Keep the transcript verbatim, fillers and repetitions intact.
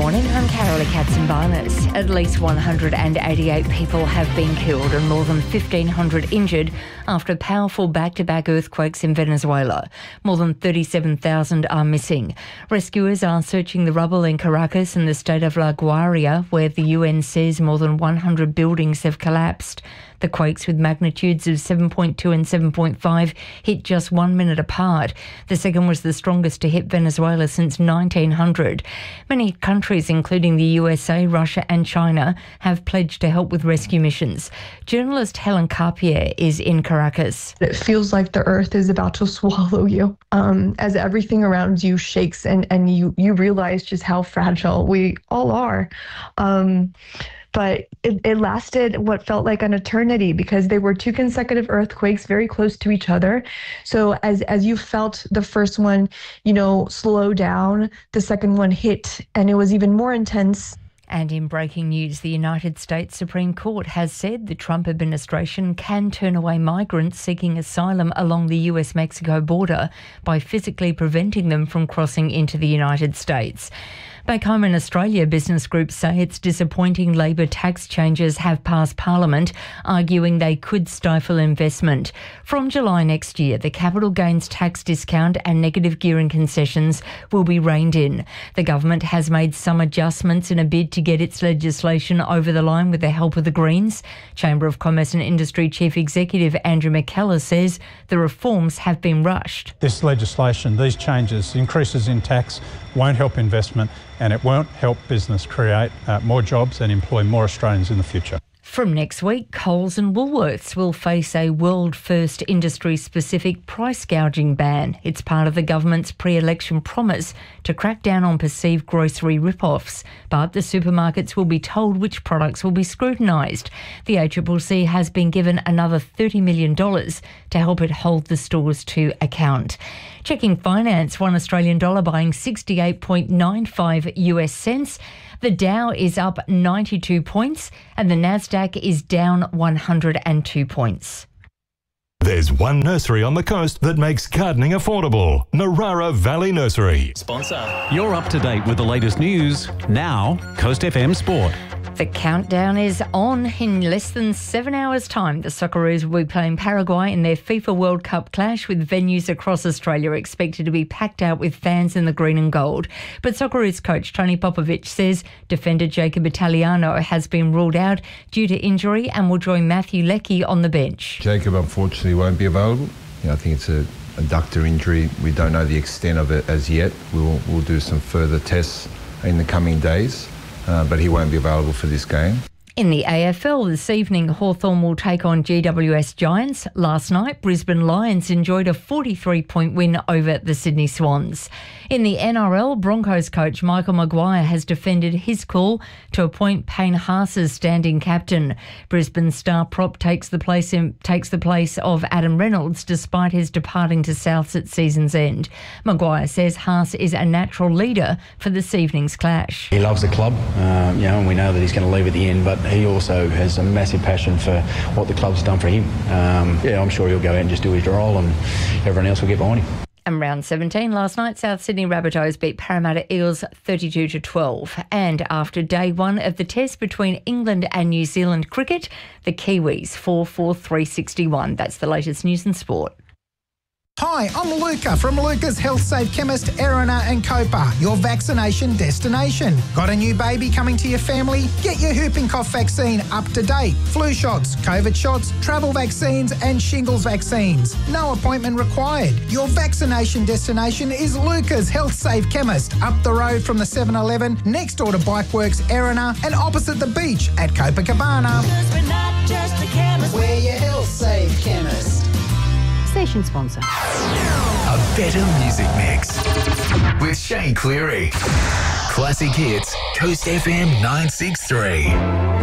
morning, I'm Carolee Katzenbarnes. At least one hundred eighty-eight people have been killed and more than fifteen hundred injured after powerful back-to-back earthquakes in Venezuela. More than thirty-seven thousand are missing. Rescuers are searching the rubble in Caracas in the state of La Guaira, where the U N says more than one hundred buildings have collapsed. The quakes, with magnitudes of seven point two and seven point five, hit just one minute apart. The second was the strongest to hit Venezuela since nineteen hundred. Many countries, including the U S A, Russia and China, have pledged to help with rescue missions. Journalist Helen Carpier is in Caracas. It feels like the earth is about to swallow you um, as everything around you shakes and, and you, you realize just how fragile we all are. Um, But it, it lasted what felt like an eternity because they were two consecutive earthquakes very close to each other. So as as you felt the first one, you know, slow down, the second one hit, and it was even more intense. And in breaking news, the United States Supreme Court has said the Trump administration can turn away migrants seeking asylum along the U S Mexico border by physically preventing them from crossing into the United States. Back home in Australia, business groups say it's disappointing Labor tax changes have passed Parliament, arguing they could stifle investment. From July next year, the capital gains tax discount and negative gearing concessions will be reined in. The government has made some adjustments in a bid to get its legislation over the line with the help of the Greens. Chamber of Commerce and Industry Chief Executive Andrew McKellar says the reforms have been rushed. This legislation, these changes, increases in tax, won't help investment and it won't help business create uh, more jobs and employ more Australians in the future. From next week, Coles and Woolworths will face a world-first industry-specific price gouging ban. It's part of the government's pre-election promise to crack down on perceived grocery rip-offs. But the supermarkets will be told which products will be scrutinised. The A C C C has been given another thirty million dollars to help it hold the stores to account. Checking finance, one Australian dollar buying sixty-eight point nine five U S cents. The Dow is up ninety-two points and the Nasdaq is down one hundred two points. There's one nursery on the coast that makes gardening affordable. Narara Valley Nursery. Sponsor. You're up to date with the latest news. Now, Coast F M Sport. The countdown is on. In less than seven hours' time, the Socceroos will be playing Paraguay in their FIFA World Cup clash, with venues across Australia expected to be packed out with fans in the green and gold. But Socceroos coach Tony Popovic says defender Jacob Italiano has been ruled out due to injury and will join Matthew Leckie on the bench. Jacob unfortunately won't be available. You know, I think it's a adductor injury. We don't know the extent of it as yet. We'll, we'll do some further tests in the coming days. Uh, but he won't be available for this game. In the A F L this evening, Hawthorn will take on G W S Giants. Last night, Brisbane Lions enjoyed a forty-three point win over the Sydney Swans. In the N R L, Broncos coach Michael Maguire has defended his call to appoint Payne Haas as standing captain. Brisbane star prop takes the place in, takes the place of Adam Reynolds despite his departing to Souths at season's end. Maguire says Haas is a natural leader for this evening's clash. He loves the club, uh, you know, and we know that he's going to leave at the end, but he also has a massive passion for what the club's done for him. Um, yeah, I'm sure he'll go out and just do his role and everyone else will get behind him. And round seventeen last night, South Sydney Rabbitohs beat Parramatta Eels thirty-two to twelve. And after day one of the test between England and New Zealand cricket, the Kiwis four four three sixty-one. That's the latest news and sport. Hi, I'm Luca from Luca's Health Safe Chemist, Erina and Copa, your vaccination destination. Got a new baby coming to your family? Get your whooping cough vaccine up to date. Flu shots, COVID shots, travel vaccines and shingles vaccines. No appointment required. Your vaccination destination is Luca's Health Safe Chemist, up the road from the seven eleven, next door to Bikeworks, Erina, and opposite the beach at Copacabana. We're not just a chemist, we're your Health Safe Chemist. Station sponsor. A better music mix with Shane Cleary. Classic hits, Coast F M nine six three.